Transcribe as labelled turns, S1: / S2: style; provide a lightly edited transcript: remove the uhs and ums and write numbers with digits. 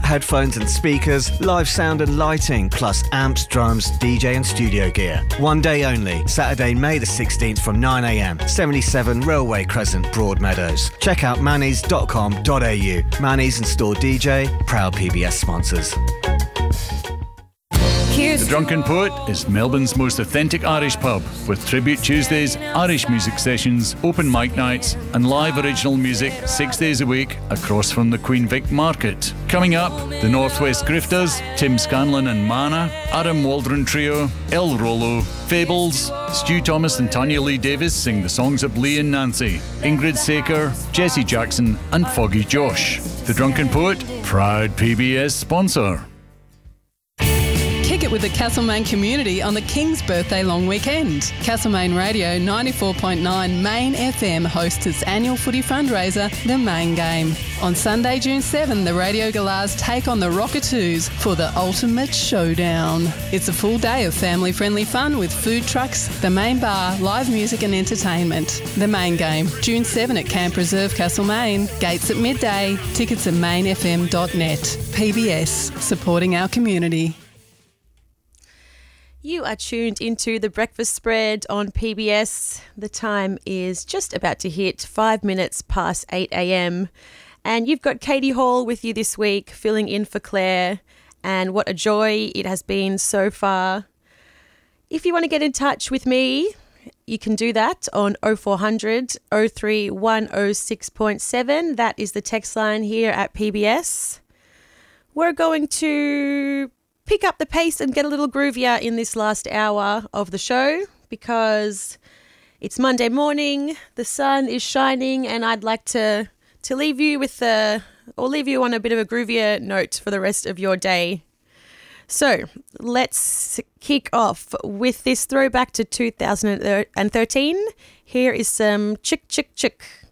S1: headphones and speakers, live sound and lighting, plus amps, drums, DJ and studio gear. One day only, Saturday, May the 16th from 9 a.m, 77 Railway Crescent, Broadmeadows. Check out mannies.com.au. Mannies and Store DJ, proud PBS sponsors.
S2: The Drunken Poet is Melbourne's most authentic Irish pub, with Tribute Tuesdays, Irish music sessions, open mic nights and live original music 6 days a week across from the Queen Vic Market. Coming up, the Northwest Grifters, Tim Scanlon and Mana, Adam Waldron Trio, El Rolo, Fables, Stu Thomas and Tanya Lee Davis sing the songs of Lee and Nancy, Ingrid Saker, Jesse Jackson and Foggy Josh. The Drunken Poet, proud PBS sponsor.
S3: Kick it with the Castlemaine community on the King's Birthday long weekend. Castlemaine Radio 94.9 Main FM hosts its annual footy fundraiser, The Main Game. On Sunday, June 7, the Radio Galahs take on the Rockatoos for the ultimate showdown. It's a full day of family-friendly fun with food trucks, the main bar, live music and entertainment. The Main Game, June 7 at Camp Reserve, Castlemaine. Gates at midday. Tickets at mainfm.net. PBS, supporting our community.
S4: You are tuned into The Breakfast Spread on PBS. The time is just about to hit 5 minutes past 8 a.m. And you've got Katie Hall with you this week, filling in for Claire. And what a joy it has been so far. If you want to get in touch with me, you can do that on 0400 03 106.7. That is the text line here at PBS. We're going to pick up the pace and get a little groovier in this last hour of the show because it's Monday morning, the sun is shining, and I'd like to leave you with leave you on a bit of a groovier note for the rest of your day. So let's kick off with this throwback to 2013. Here is some Chick Chick Chick.